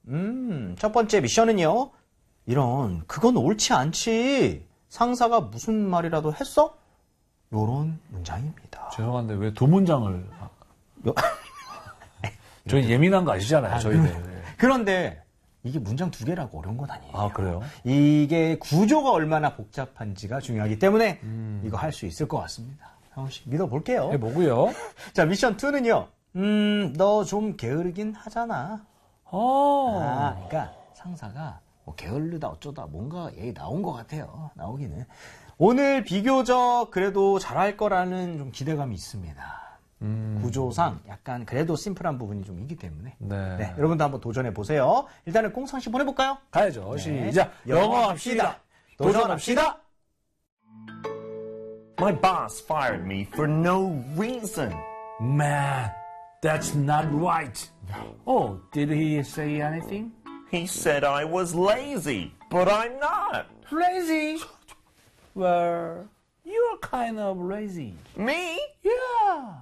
첫 번째 미션은요. 이런 그건 옳지 않지. 상사가 무슨 말이라도 했어? 요런 문장입니다. 죄송한데 왜 두 문장을 저희 예민한 거 아시잖아요. 저희는. 그런데 이게 문장 두 개라고 어려운 건 아니에요. 아, 그래요? 이게 구조가 얼마나 복잡한지가 중요하기 때문에 이거 할 수 있을 것 같습니다. 상훈 씨 믿어볼게요. 해보고요. 자, 미션 2는요. 너 좀 게으르긴 하잖아. 그러니까 상사가 뭐 게을르다 어쩌다 뭔가 얘기 나온 것 같아요. 나오기는. 오늘 비교적 그래도 잘할 거라는 좀 기대감이 있습니다. 구조상 약간 그래도 심플한 부분이 좀 있기 때문에. 네. 여러분도 한번 도전해 보세요. 일단은 꽁상 씨 보내볼까요? 가야죠. 네. 시작. 영어 합시다. 도전합시다. My boss fired me for no reason. Man, that's not right. Oh, did he say anything? He said I was lazy, but I'm not. Lazy? Well, you're kind of lazy. Me? Yeah.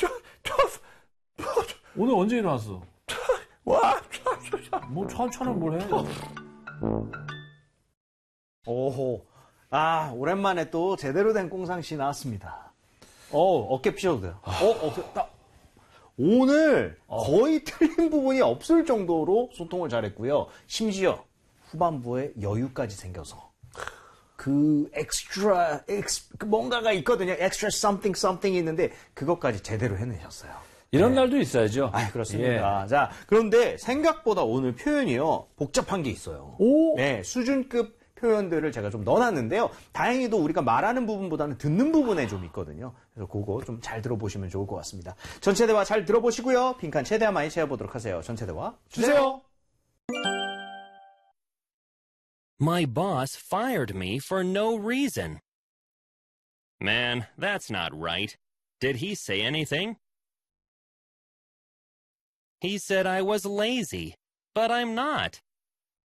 오늘 언제 일어났어? What? 뭐 천천히 뭘 해? 오호. 오랜만에 또 제대로 된 꽁상 씨 나왔습니다. 어깨 피셔도 돼요. 어깨 딱. 오늘 거의 틀린 부분이 없을 정도로 소통을 잘했고요. 심지어 후반부에 여유까지 생겨서 그 엑스트라 뭔가가 있거든요. 엑스트라 something이 있는데 그것까지 제대로 해내셨어요. 이런 날도 있어야죠. 그렇습니다. 자, 그런데 생각보다 오늘 표현이요. 복잡한 게 있어요. 네, 수준급 표현들을 제가 좀 넣어놨는데요. 다행히도 우리가 말하는 부분보다는 듣는 부분에 좀 있거든요. 그래서 그거 좀 잘 들어보시면 좋을 것 같습니다. 전체 대화 잘 들어보시고요. 빈칸 최대한 많이 채워보도록 하세요. 전체 대화 주세요. My boss fired me for no reason. Man, that's not right. Did he say anything? He said I was lazy, but I'm not.